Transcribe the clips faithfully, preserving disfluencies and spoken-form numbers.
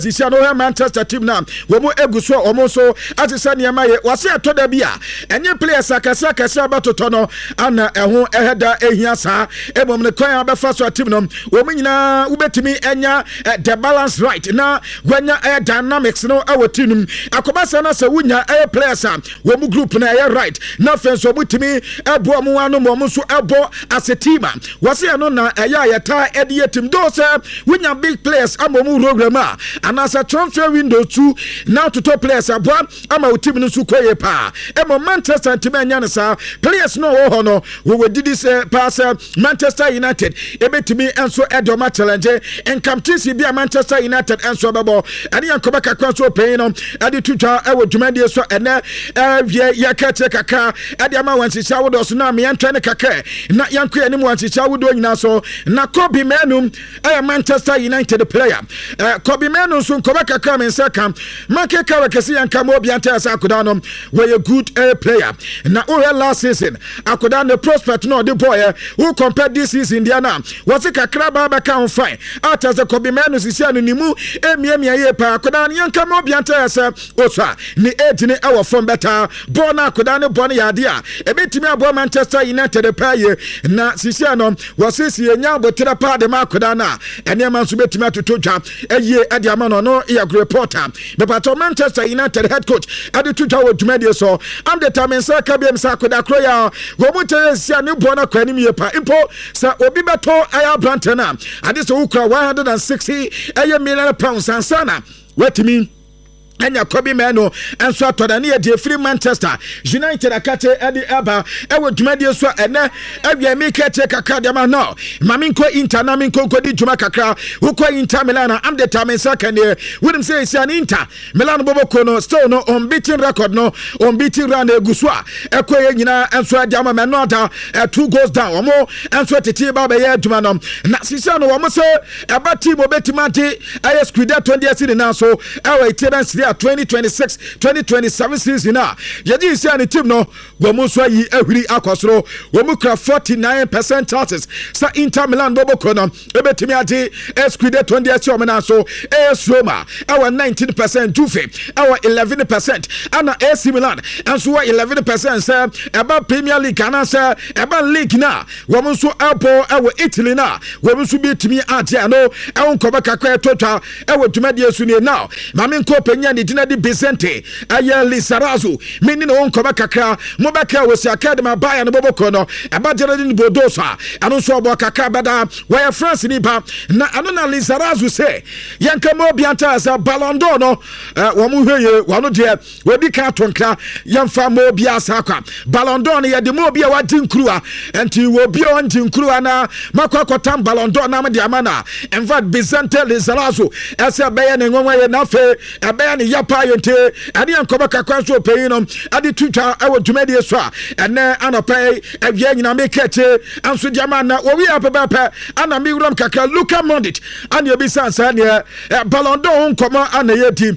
Zisia no Manchester team na womo eguso omo so atisa niema ye wase atoda bia enye players akasa akasa abatoto no ana eho eheda ehia saa emom ne kwan abefa so team no womo nyina ubetimi enya the balance right na gwanya eh, dynamics no awo team akobasa na se wunya eh, players am womo group na eh, right na fenso obutimi ebo omo anu mo so ebo as a team wase no na eya yeta edi team do se wunya big players amomu program a anasa transfer window two now to top players abwa ama team no su koye pa emo Manchester team anya ne sa players no wo ho no we did say pass Manchester United ebetimi enso edoma challenge enkamtisi bia Manchester United enso bebo ani yankoba kakwa so pay no ade tutwa ewo dwumade so ene eh yakete kaka ade ama wansisa wodo so na me yantwa ne kaka na yanko ani wansisa wodo nyina so na Kobe Menu eh Manchester United player eh Kobe Menu so nkoba kaka men saka make kawa kesi yanka mo bia anta asa akoda no we a good eh, player na o last season akoda no prospect no the boy who compare this season dia na was kakra ba ba kan fine ata ze Kobe Menu sisia no nimu emiemia ye pa akoda no yanka mo bia anta asa osa ni age ni our form better born akoda no born ya dia ebetimi abo Manchester United pa ye na sisia no was sisia nya botira pa de akoda na ene man so betimi atoto dwa eye ade ama no no ya reporter the pato Manchester United head coach ade tuta wo dwumade so am the time nsa ka biem sa akoda kroya wo mutere sia ne bo na kwani mi pa impo sa obi beto aya brantena ade so ukra one hundred sixty eye million pounds ansana wetimi anya Kobe Menu enso atoda ne ye free Manchester United akate ade aba ewo dwumade so ene awia mi kete kakra de ma no maminko Inter na minko kodi dwuma kakra ukwa Inter Milan am the time second year wouldn't say sia Inter Milan boboko no still no unbeaten record no unbeaten run egusua ekoye nyina enso ade ama me no da two goals down omo enso tete ba be ye dwuma no na sisia no omo se eba team obetimante aye squad twenty years na so ewo itiran twenty twenty-six twenty twenty-seven season na yedi isi ani team no gomu so yi ahwiri akosoro gomu kra forty-nine percent chances sa Inter Milan boboko no ebetimi ade esquide twenty years omena so AS Roma our nineteen percent Juve our eleven percent ana A C Milan anso eleven percent say eba Premier League ana say eba league na gomu so abo ewo Italy na gomu so betimi ade ano ewon koba kakwa total ewo dwumade asu ne now mame nko penya Dina di Vicente aya Lizarazu mini no nkoba kakra mo baka wasi academy baya no boboko no abajere ni bodosa anu so obo kakra bada why France ni ba na anu na Lizarazu say yanka mo bianta as Ballon d'Or no wo mu hweye wo no de we bi ka tonkra yamfa mo bia sa kwa Ballon d'Or ne ye de mo bia wadi nkrua enti wo bia wadi nkrua na makwa kotam Ballon d'Or na me de amana in fact Vicente Lizarazu ese baya ne ngonwa ye na fe baya ne yapa yonte ade ankoba kakwa so pay no ade tutwa ewo dwumade so a ene anopai awia nyina mekete anso diama na wo wi apapa ana mi wrom kakra Luka Modric ane obi sansa ne Ballon d'Or nkoma ana yedi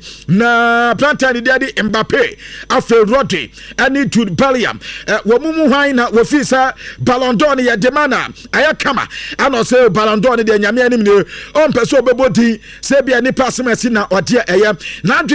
na plantain de ade Mbappe afa Rodri ane Jude Bellingham wo mumu hwan na wo fisa Ballon d'Or ne ye de mana aya kama ana se Ballon d'Or ne de nyame anim ne on pese obebodi se bia ni pass mesi na ode eye na